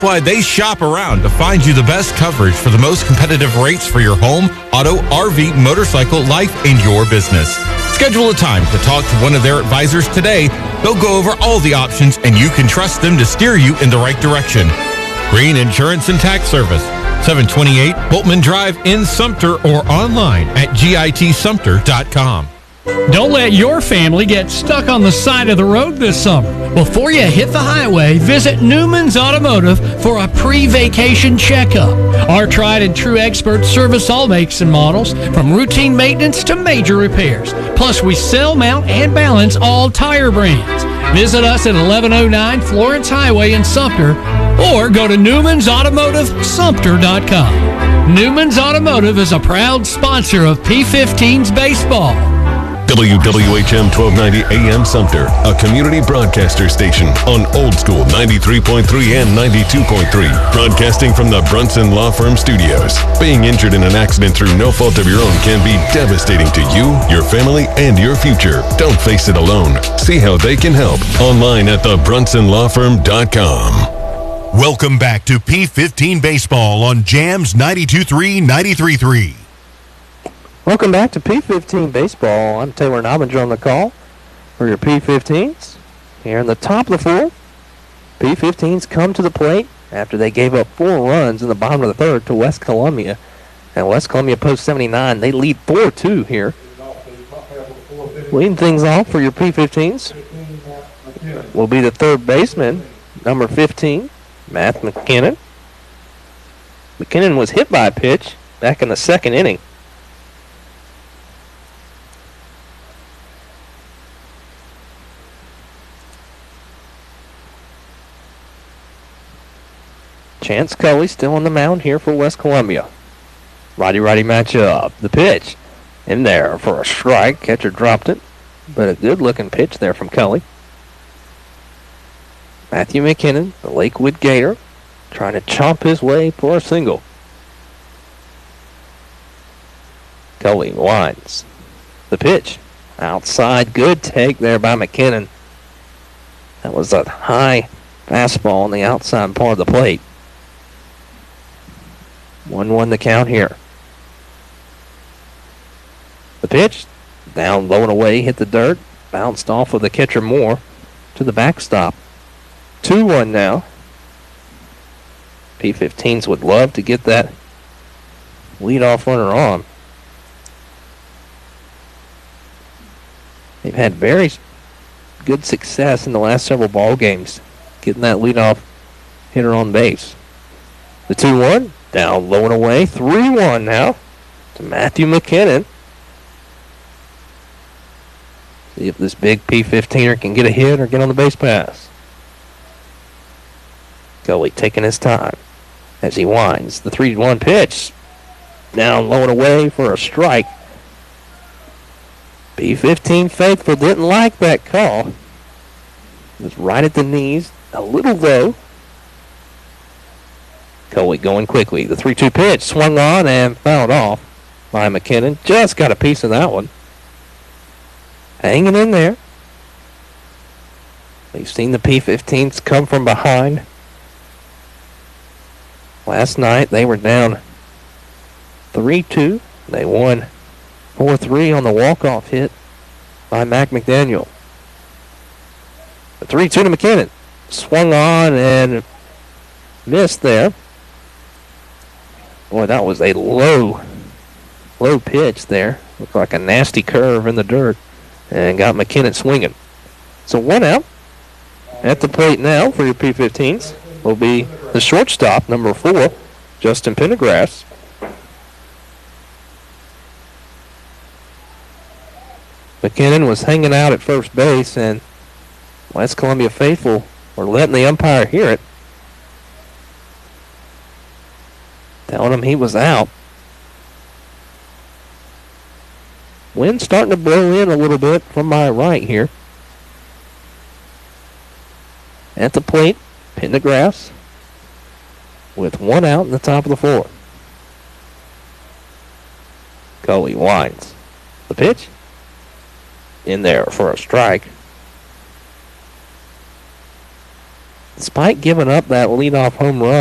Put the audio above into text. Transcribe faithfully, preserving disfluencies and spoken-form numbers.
Why they shop around to find you the best coverage for the most competitive rates for your home, auto, R V, motorcycle, life, and your business. Schedule a time to talk to one of their advisors today. They'll go over all the options and you can trust them to steer you in the right direction. Green Insurance and Tax Service, seven twenty-eight Boltman Drive in Sumter or online at git sumter dot com. Don't let your family get stuck on the side of the road this summer. Before you hit the highway, visit Newman's Automotive for a pre-vacation checkup. Our tried and true experts service all makes and models, from routine maintenance to major repairs. Plus, we sell, mount, and balance all tire brands. Visit us at eleven oh nine Florence Highway in Sumter or go to newmans automotive sumter dot com. Newman's Automotive is a proud sponsor of P fifteen's baseball. W W H M twelve ninety A M Sumter, a community broadcaster station on Old School ninety-three point three and ninety-two point three, broadcasting from the Brunson Law Firm studios. Being injured in an accident through no fault of your own can be devastating to you, your family, and your future. Don't face it alone. See how they can help online at the brunson law firm dot com. Welcome back to P fifteen Baseball on Jams ninety-two point three, ninety-three point three. Welcome back to P fifteen Baseball. I'm Taylor Nobbinger on the call for your P fifteens. Here in the top of the fourth, P fifteens come to the plate after they gave up four runs in the bottom of the third to West Columbia. And West Columbia post seventy-nine. They lead four two here. Leading things off for your P fifteens will be the third baseman, number fifteen, Matt McKinnon. McKinnon was hit by a pitch back in the second inning. Chance Cully still on the mound here for West Columbia. Righty-righty matchup. The pitch in there for a strike. Catcher dropped it, but a good-looking pitch there from Cully. Matthew McKinnon, the Lakewood Gator, trying to chomp his way for a single. Cully winds. The pitch outside. Good take there by McKinnon. That was a high fastball on the outside part of the plate. one one the count here. The pitch, down low and away, hit the dirt, bounced off of the catcher Moore to the backstop. two one now. P fifteens would love to get that leadoff runner on. They've had very good success in the last several ball games getting that leadoff hitter on base. The two one. Down low and away, three one now to Matthew McKinnon. See if this big P fifteener can get a hit or get on the base pass. Cully taking his time as he winds. The three one pitch. Down low and away for a strike. P fifteen faithful didn't like that call. It was right at the knees, a little low. Cully going quickly. The three two pitch swung on and fouled off by McKinnon. Just got a piece of that one. Hanging in there. We've seen the P fifteens come from behind. Last night they were down three two. They won four three on the walk-off hit by Mac McDaniel. The three two to McKinnon. Swung on and missed there. Boy, that was a low, low pitch there. Looked like a nasty curve in the dirt and got McKinnon swinging. So one out. At the plate now for your P fifteens will be the shortstop, number four, Justin Pendergrass. McKinnon was hanging out at first base, and West Columbia faithful were letting the umpire hear it, telling him he was out. Wind starting to blow in a little bit from my right here. At the plate, Pendergrass with one out in the top of the fourth. Cully winds. The pitch in there for a strike. despite giving up that leadoff home run